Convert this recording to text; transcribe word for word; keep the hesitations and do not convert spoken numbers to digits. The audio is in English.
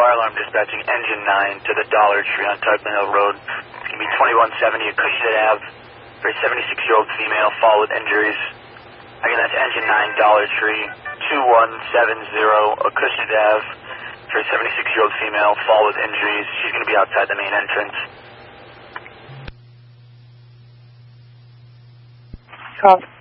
fire alarm dispatching engine nine to the Dollar Tree on Tugman Hill Road. It's going to be twenty-one seventy Acushnet Ave for a seventy-six-year-old female, fall with injuries. Again, that's engine nine, Dollar Tree, two one seven zero Acushnet Ave for a seventy-six-year-old female, fall with injuries. She's going to be outside the main entrance. Call.